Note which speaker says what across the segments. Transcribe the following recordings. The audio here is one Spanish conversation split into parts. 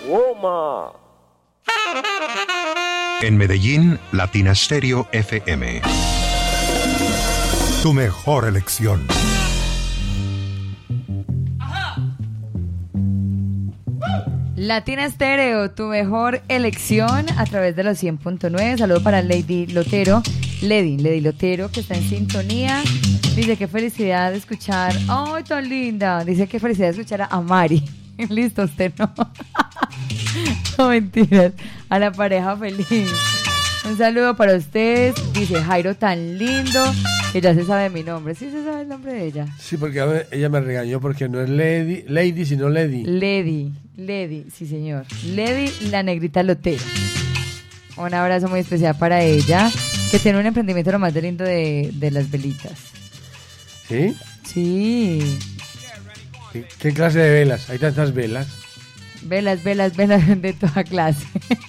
Speaker 1: Woma.
Speaker 2: En Medellín, Latina Stereo FM.
Speaker 3: Tu mejor elección.
Speaker 4: Latina Stereo, tu mejor elección a través de los 100.9. Saludo para Lady Lotero. Lady Lotero, que está en sintonía. Dice qué felicidad de escuchar. ¡Ay, tan linda! Dice qué felicidad de escuchar a Mari. Listo, usted no. No, mentiras. A la pareja feliz. Un saludo para ustedes. Dice Jairo, tan lindo, que ya se sabe mi nombre. ¿Sí se sabe el nombre de ella?
Speaker 5: Sí, porque ella me regañó porque no es Lady, sino Lady.
Speaker 4: Lady, sí señor. Lady, la negrita Lotero. Un abrazo muy especial para ella, que tiene un emprendimiento lo más de lindo de las velitas.
Speaker 5: ¿Sí?
Speaker 4: Sí.
Speaker 5: ¿Qué clase de velas? Hay tantas velas.
Speaker 4: Velas de toda clase.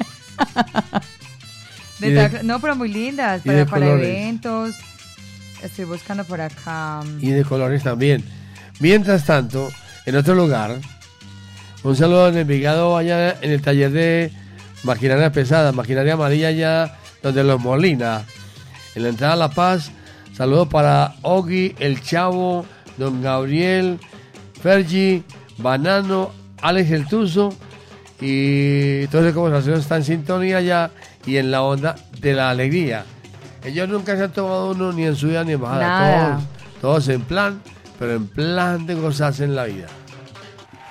Speaker 4: No, pero muy lindas, para eventos. Estoy buscando por acá.
Speaker 5: Y de colores también. Mientras tanto, en otro lugar, un saludo en Envigado, allá en el taller de maquinaria pesada, maquinaria amarilla, allá donde los Molina. En la entrada a La Paz, saludo para Ogi, El Chavo, Don Gabriel, Fergie, Banano, Alex El Tuzo, y toda esa conversación está en sintonía ya y en la onda de la alegría. Ellos nunca se han tomado uno ni en subida ni en bajada, todos en plan, pero en plan de gozarse en la vida.